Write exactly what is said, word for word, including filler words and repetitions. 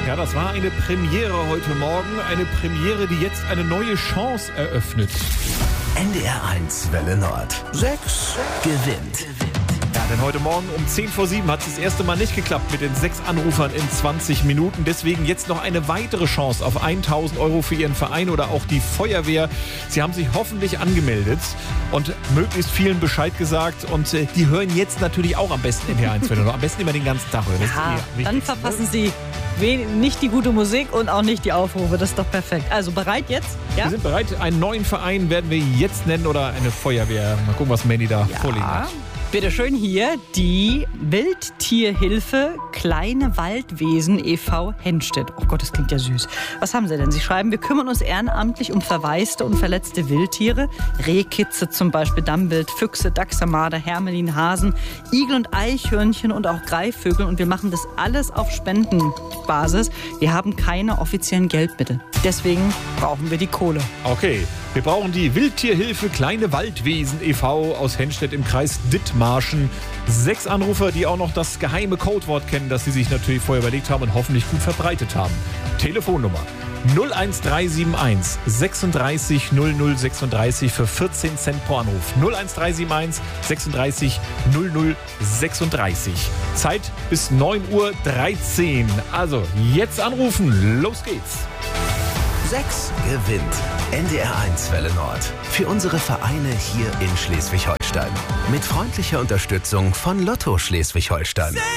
Ja, das war eine Premiere heute Morgen. Eine Premiere, die jetzt eine neue Chance eröffnet. N D R eins Welle Nord. Sechs gewinnt. Ja, denn heute Morgen um zehn vor sieben hat es das erste Mal nicht geklappt mit den sechs Anrufern in zwanzig Minuten. Deswegen jetzt noch eine weitere Chance auf tausend Euro für Ihren Verein oder auch die Feuerwehr. Sie haben sich hoffentlich angemeldet und möglichst vielen Bescheid gesagt. Und äh, die hören jetzt natürlich auch am besten N D R eins Welle Nord. Am besten immer den ganzen Tag hören. Das Ja, ist eh dann wichtig, verpassen ne? Sie wen- nicht die gute Musik und auch nicht die Aufrufe. Das ist doch perfekt. Also bereit jetzt? Ja? Wir sind bereit. Einen neuen Verein werden wir jetzt nennen oder eine Feuerwehr. Mal gucken, was Mandy da vorliegen hat. Bitte schön hier die Wildtierhilfe Kleine Waldwesen e V Henstedt. Oh Gott, das klingt ja süß. Was haben Sie denn? Sie schreiben, wir kümmern uns ehrenamtlich um verwaiste und verletzte Wildtiere. Rehkitze zum Beispiel, Dammwild, Füchse, Dachse, Marder, Hermelin, Hasen, Igel und Eichhörnchen und auch Greifvögel. Und wir machen das alles auf Spendenbasis. Wir haben keine offiziellen Geldmittel. Deswegen brauchen wir die Kohle. Okay, wir brauchen die Wildtierhilfe Kleine Waldwesen e V aus Henstedt im Kreis Dithmarschen. Sechs Anrufer, die auch noch das geheime Codewort kennen, das sie sich natürlich vorher überlegt haben und hoffentlich gut verbreitet haben. Telefonnummer null eins drei sieben eins sechsunddreißig null null sechsunddreißig für vierzehn Cent pro Anruf. null eins drei sieben eins sechsunddreißig null null sechsunddreißig. Zeit bis neun Uhr dreizehn. Also jetzt anrufen. Los geht's. Sechs gewinnt. N D R eins Welle Nord. Für unsere Vereine hier in Schleswig-Holstein. Mit freundlicher Unterstützung von Lotto Schleswig-Holstein.